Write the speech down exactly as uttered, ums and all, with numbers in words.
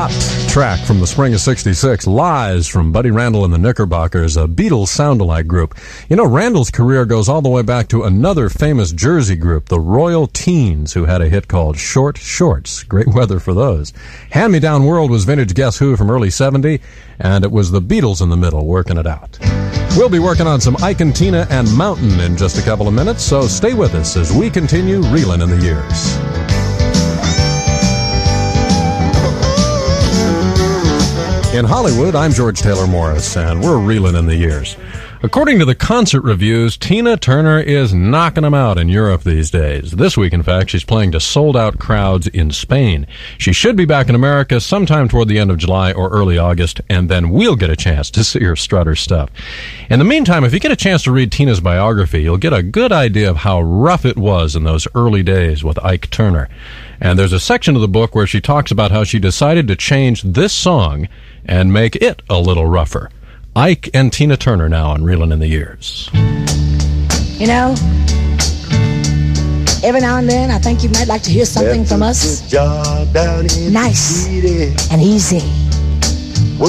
hot track from the spring of sixty-six, Lies from Buddy Randall and the Knickerbockers, a Beatles sound-alike group. You know, Randall's career goes all the way back to another famous Jersey group, the Royal Teens, who had a hit called Short Shorts. Great weather for those. Hand Me Down World was vintage Guess Who from early seventy, and it was the Beatles in the middle working it out. We'll be working on some Ike and Tina and Mountain in just a couple of minutes, so stay with us as we continue reeling in the years. In Hollywood, I'm George Taylor Morris, and we're reeling in the years. According to the concert reviews, Tina Turner is knocking them out in Europe these days. This week, in fact, she's playing to sold-out crowds in Spain. She should be back in America sometime toward the end of July or early August, and then we'll get a chance to see her strut her stuff. In the meantime, if you get a chance to read Tina's biography, you'll get a good idea of how rough it was in those early days with Ike Turner. And there's a section of the book where she talks about how she decided to change this song and make it a little rougher. Ike and Tina Turner now on Reelin' in the Years. You know, every now and then I think you might like to hear something from us. Nice and easy.